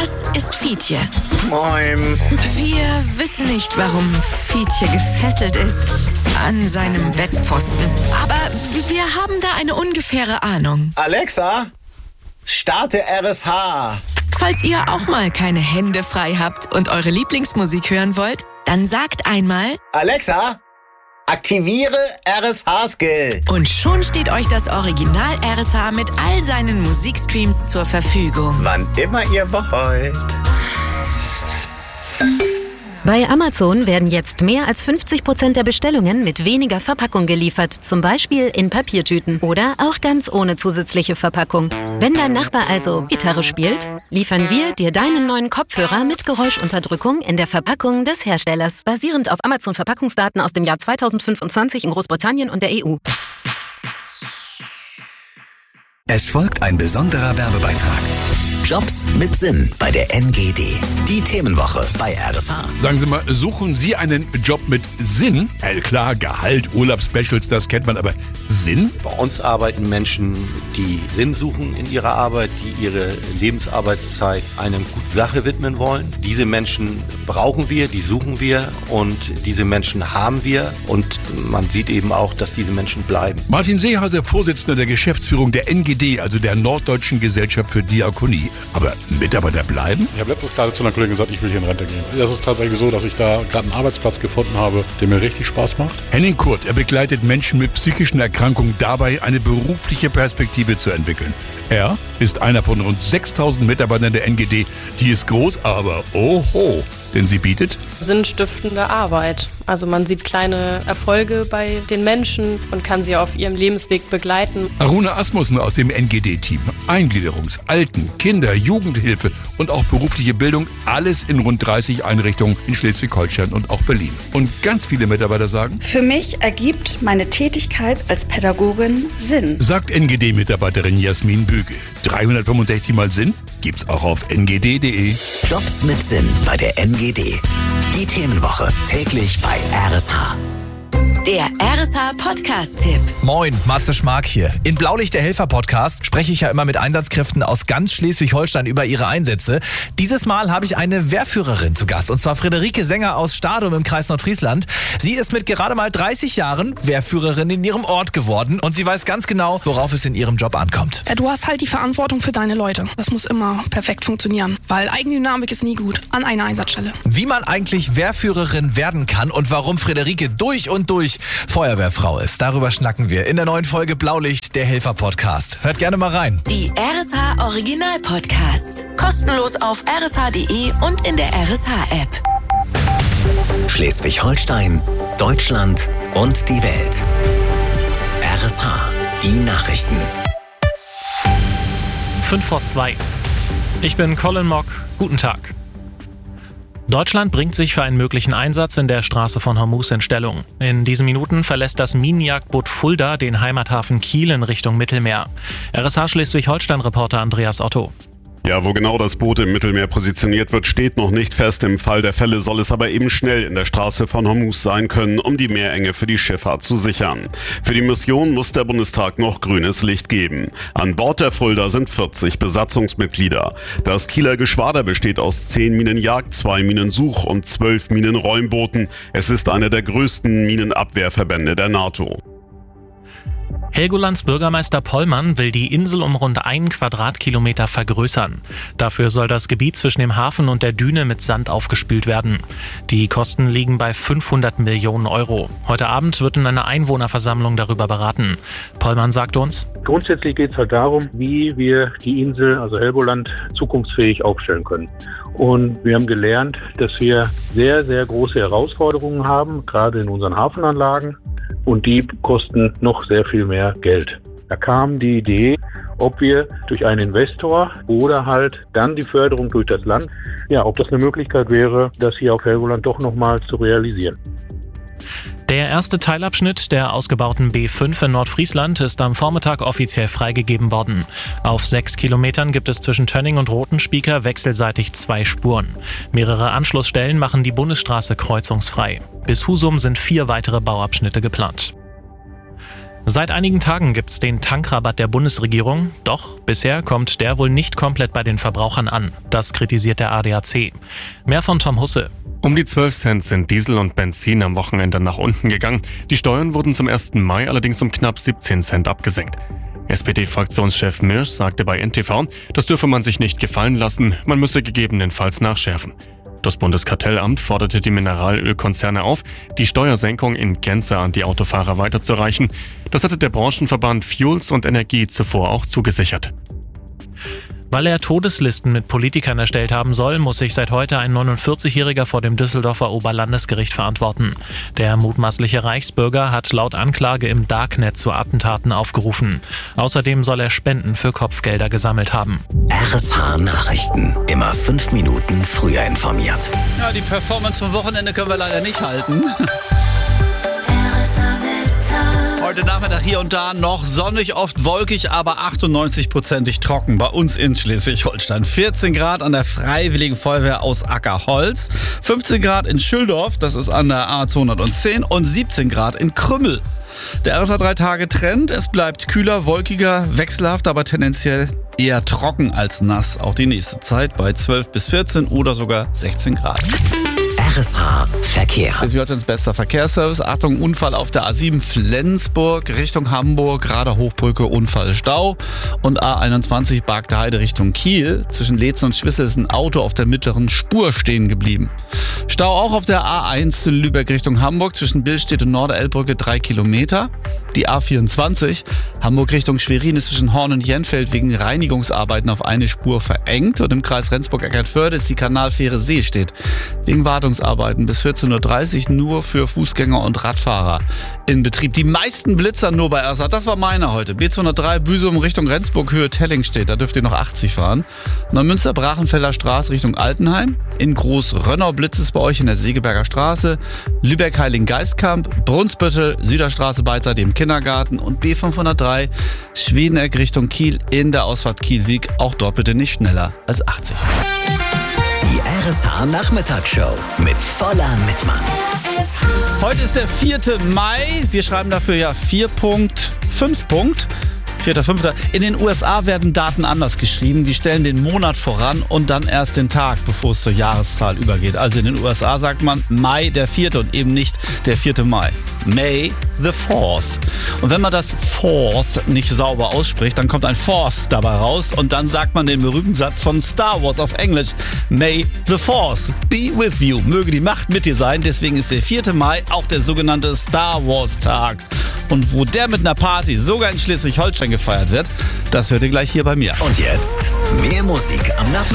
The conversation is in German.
Das ist Fietje. Moin. Wir wissen nicht, warum Fietje gefesselt ist an seinem Bettpfosten. Aber wir haben da eine ungefähre Ahnung. Alexa, starte RSH. Falls ihr auch mal keine Hände frei habt und eure Lieblingsmusik hören wollt, dann sagt einmal: Alexa, aktiviere RSH-Skill. Und schon steht euch das Original RSH mit all seinen Musikstreams zur Verfügung. Wann immer ihr wollt. Bei Amazon werden jetzt mehr als 50% der Bestellungen mit weniger Verpackung geliefert, zum Beispiel in Papiertüten oder auch ganz ohne zusätzliche Verpackung. Wenn dein Nachbar also Gitarre spielt, liefern wir dir deinen neuen Kopfhörer mit Geräuschunterdrückung in der Verpackung des Herstellers, basierend auf Amazon-Verpackungsdaten aus dem Jahr 2025 in Großbritannien und der EU. Es folgt ein besonderer Werbebeitrag. Jobs mit Sinn bei der NGD. Die Themenwoche bei RSH. Sagen Sie mal, suchen Sie einen Job mit Sinn? Klar, Gehalt, Urlaubsspecials, das kennt man, aber Sinn? Bei uns arbeiten Menschen, die Sinn suchen in ihrer Arbeit, die ihre Lebensarbeitszeit einer guten Sache widmen wollen. Diese Menschen brauchen wir, die suchen wir und diese Menschen haben wir und man sieht eben auch, dass diese Menschen bleiben. Martin Seehaser, Vorsitzender der Geschäftsführung der NGD, also der Norddeutschen Gesellschaft für Diakonie. Aber Mitarbeiter bleiben? Ich habe letztens gerade zu einer Kollegin gesagt, ich will hier in Rente gehen. Das ist tatsächlich so, dass ich da gerade einen Arbeitsplatz gefunden habe, der mir richtig Spaß macht. Henning Kurt, er begleitet Menschen mit psychischen Erkrankungen dabei, eine berufliche Perspektive zu entwickeln. Er ist einer von rund 6.000 Mitarbeitern der NGD. Die ist groß, aber oho, denn sie bietet sinnstiftende Arbeit. Also man sieht kleine Erfolge bei den Menschen und kann sie auf ihrem Lebensweg begleiten. Aruna Asmussen aus dem NGD-Team. Eingliederungs-, Alten-, Kinder-, Jugendhilfe und auch berufliche Bildung, alles in rund 30 Einrichtungen in Schleswig-Holstein und auch Berlin. Und ganz viele Mitarbeiter sagen: Für mich ergibt meine Tätigkeit als Pädagogin Sinn. Sagt NGD-Mitarbeiterin Jasmin Büge. 365 Mal Sinn gibt's auch auf ngd.de. Jobs mit Sinn bei der NGD. Die Themenwoche täglich bei RSH. Der RSH-Podcast-Tipp. Moin, Matze Schmark hier. In Blaulicht, der Helfer-Podcast, spreche ich ja immer mit Einsatzkräften aus ganz Schleswig-Holstein über ihre Einsätze. Dieses Mal habe ich eine Wehrführerin zu Gast, und zwar Friederike Sänger aus Stadum im Kreis Nordfriesland. Sie ist mit gerade mal 30 Jahren Wehrführerin in ihrem Ort geworden und sie weiß ganz genau, worauf es in ihrem Job ankommt. Ja, du hast halt die Verantwortung für deine Leute. Das muss immer perfekt funktionieren, weil Eigendynamik ist nie gut an einer Einsatzstelle. Wie man eigentlich Wehrführerin werden kann und warum Friederike durch und durch Feuerwehrfrau ist. Darüber schnacken wir in der neuen Folge Blaulicht, der Helfer-Podcast. Hört gerne mal rein. Die RSH-Original-Podcasts. Kostenlos auf rsh.de und in der RSH-App. Schleswig-Holstein, Deutschland und die Welt. RSH, die Nachrichten. 5:02. Ich bin Colin Mock. Guten Tag. Deutschland bringt sich für einen möglichen Einsatz in der Straße von Hormuz in Stellung. In diesen Minuten verlässt das Minenjagdboot Fulda den Heimathafen Kiel in Richtung Mittelmeer. RSH Schleswig-Holstein-Reporter Andreas Otto. Ja, wo genau das Boot im Mittelmeer positioniert wird, steht noch nicht fest. Im Fall der Fälle soll es aber eben schnell in der Straße von Hormuz sein können, um die Meerenge für die Schifffahrt zu sichern. Für die Mission muss der Bundestag noch grünes Licht geben. An Bord der Fulda sind 40 Besatzungsmitglieder. Das Kieler Geschwader besteht aus 10 Minenjagd-, 2 Minensuch- und 12 Minenräumbooten. Es ist einer der größten Minenabwehrverbände der NATO. Helgolands Bürgermeister Pollmann will die Insel um rund 1 Quadratkilometer vergrößern. Dafür soll das Gebiet zwischen dem Hafen und der Düne mit Sand aufgespült werden. Die Kosten liegen bei 500 Millionen Euro. Heute Abend wird in einer Einwohnerversammlung darüber beraten. Pollmann sagt uns: Grundsätzlich geht es halt darum, wie wir die Insel, also Helgoland, zukunftsfähig aufstellen können. Und wir haben gelernt, dass wir sehr, sehr große Herausforderungen haben, gerade in unseren Hafenanlagen. Und die kosten noch sehr viel mehr Geld. Da kam die Idee, ob wir durch einen Investor oder halt dann die Förderung durch das Land, ja, ob das eine Möglichkeit wäre, das hier auf Helgoland doch nochmal zu realisieren. Der erste Teilabschnitt der ausgebauten B5 in Nordfriesland ist am Vormittag offiziell freigegeben worden. Auf 6 Kilometern gibt es zwischen Tönning und Rothenspieker wechselseitig 2 Spuren. Mehrere Anschlussstellen machen die Bundesstraße kreuzungsfrei. Bis Husum sind 4 weitere Bauabschnitte geplant. Seit einigen Tagen gibt's den Tankrabatt der Bundesregierung, doch bisher kommt der wohl nicht komplett bei den Verbrauchern an. Das kritisiert der ADAC. Mehr von Tom Husse. Um die 12 Cent sind Diesel und Benzin am Wochenende nach unten gegangen. Die Steuern wurden zum 1. Mai allerdings um knapp 17 Cent abgesenkt. SPD-Fraktionschef Mirsch sagte bei NTV, das dürfe man sich nicht gefallen lassen, man müsse gegebenenfalls nachschärfen. Das Bundeskartellamt forderte die Mineralölkonzerne auf, die Steuersenkung in Gänze an die Autofahrer weiterzureichen. Das hatte der Branchenverband Fuels und Energie zuvor auch zugesichert. Weil er Todeslisten mit Politikern erstellt haben soll, muss sich seit heute ein 49-Jähriger vor dem Düsseldorfer Oberlandesgericht verantworten. Der mutmaßliche Reichsbürger hat laut Anklage im Darknet zu Attentaten aufgerufen. Außerdem soll er Spenden für Kopfgelder gesammelt haben. RSH Nachrichten. Immer 5 Minuten früher informiert. Ja, die Performance vom Wochenende können wir leider nicht halten. Heute Nachmittag hier und da noch sonnig, oft wolkig, aber 98%ig trocken bei uns in Schleswig-Holstein. 14 Grad an der Freiwilligen Feuerwehr aus Ackerholz, 15 Grad in Schüldorf, das ist an der A210 und 17 Grad in Krümmel. Der RSA 3-Tage-Trend, es bleibt kühler, wolkiger, wechselhaft, aber tendenziell eher trocken als nass. Auch die nächste Zeit bei 12 bis 14 oder sogar 16 Grad. RSH Verkehr. Schleswig-Holsteins bester Verkehrsservice. Achtung, Unfall auf der A7 Flensburg Richtung Hamburg, Rader Hochbrücke, Unfall Stau. Und A21 Bargte Heide Richtung Kiel. Zwischen Leetzen und Schwissel ist ein Auto auf der mittleren Spur stehen geblieben. Stau auch auf der A1 Lübeck Richtung Hamburg. Zwischen Billstedt und Norderelbbrücke 3 Kilometer. Die A24 Hamburg Richtung Schwerin ist zwischen Horn und Jenfeld wegen Reinigungsarbeiten auf eine Spur verengt. Und im Kreis Rendsburg-Eckernförde ist die Kanalfähre Seestedt wegen Wartungsarbeiten bis 14.30 Uhr nur für Fußgänger und Radfahrer in Betrieb. Die meisten Blitzer nur bei RSA. Das war meine heute. B203 Büsum Richtung Rendsburg, Höhe Tellingstedt. Da dürft ihr noch 80 fahren. Neumünster Brachenfelder Straße Richtung Altenheim. In Groß-Rönnau blitzt es bei euch in der Segeberger Straße. Lübeck Heiligengeistkamp. Brunsbüttel Süderstraße beidseitig im Kindergarten. Und B503 Schwedeneck Richtung Kiel in der Ausfahrt Kielweg. Auch dort bitte nicht schneller als 80. Die RSH Nachmittagsshow mit Voller Mittmann. Heute ist der 4. Mai. Wir schreiben dafür ja 4.5. 4.5. In den USA werden Daten anders geschrieben. Die stellen den Monat voran und dann erst den Tag, bevor es zur Jahreszahl übergeht. Also in den USA sagt man Mai der 4. und eben nicht der 4. Mai. May the 4th. Und wenn man das 4th nicht sauber ausspricht, dann kommt ein Force dabei raus und dann sagt man den berühmten Satz von Star Wars auf Englisch. May the Force be with you. Möge die Macht mit dir sein. Deswegen ist der 4. Mai auch der sogenannte Star Wars Tag. Und wo der mit einer Party sogar in Schleswig-Holstein gefeiert wird, das hört ihr gleich hier bei mir. Und jetzt mehr Musik am Nachmittag.